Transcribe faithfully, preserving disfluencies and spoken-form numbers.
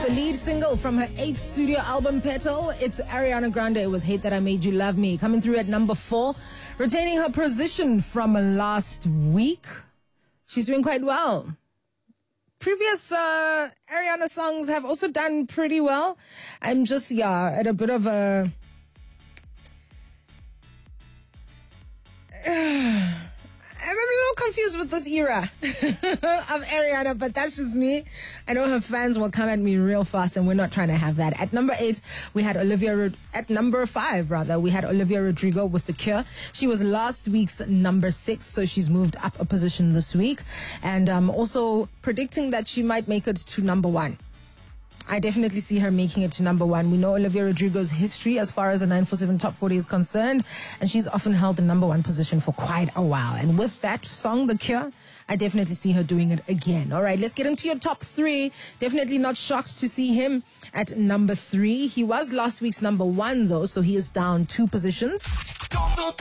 the lead single from her eighth studio album, Petal. It's Ariana Grande with Hate That I Made You Love Me, coming through at number four, retaining her position from last week. She's doing quite well. Previous uh, Ariana songs have also done pretty well. I'm just, yeah, at a bit of a... I'm a little confused with this era of Ariana, but that's just me. I know her fans will come at me real fast, and we're not trying to have that. At number eight, we had Olivia, Rod- at number five, rather, we had Olivia Rodrigo with The Cure. She was last week's number six, so she's moved up a position this week. And um, also predicting that she might make it to number one. I definitely see her making it to number one. We know Olivia Rodrigo's history as far as the nine forty-seven Top forty is concerned, and she's often held the number one position for quite a while. And with that song, The Cure, I definitely see her doing it again. All right, let's get into your top three. Definitely not shocked to see him at number three. He was last week's number one, though, so he is down two positions.